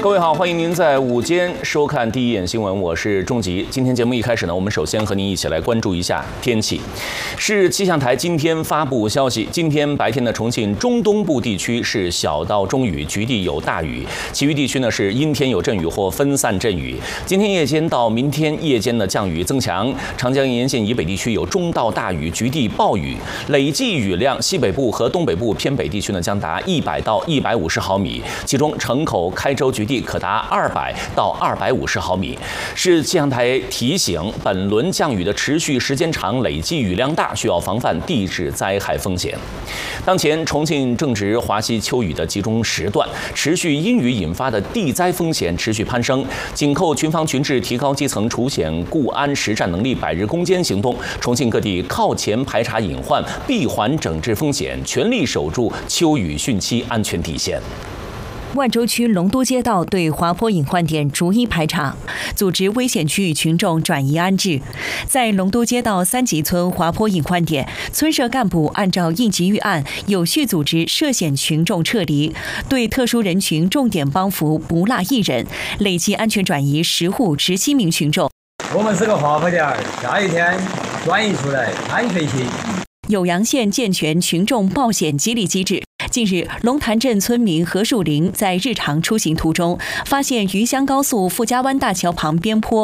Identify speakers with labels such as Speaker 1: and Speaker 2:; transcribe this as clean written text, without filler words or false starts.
Speaker 1: 各位好，欢迎您在午间收看第一眼新闻，我是钟吉。今天节目一开始呢，我们首先和您一起来关注一下天气。市气象台今天发布消息，今天白天的重庆中东部地区是小到中雨，局地有大雨，其余地区呢是阴天有阵雨或分散阵雨。今天夜间到明天夜间的降雨增强，长江沿线以北地区有中到大雨，局地暴雨，累计雨量西北部和东北部偏北地区呢将达100到150毫米，其中城口、开州局地可达200到250毫米。市气象台提醒，本轮降雨的持续时间长，累计雨量大，需要防范地质灾害风险。当前重庆正值华西秋雨的集中时段，持续阴雨引发的地灾风险持续攀升。紧扣群防群治、提高基层除险固安实战能力100日攻坚行动，重庆各地靠前排查隐患，闭环整治风险，全力守住秋雨汛期安全底线。
Speaker 2: 万州区龙都街道对滑坡隐患点逐一排查，组织危险区域群众转移安置。在龙都街道3级村滑坡隐患点，村社干部按照应急预案，有序组织涉险群众撤离，对特殊人群重点帮扶，不落一人，累计安全转移10户17名群众。
Speaker 3: 我们这个滑坡点下一天转移出来，安全性。
Speaker 2: 酉阳县健全群众报险激励机制。近日，龙潭镇村民何树林在日常出行途中，发现余湘高速傅家湾大桥旁边坡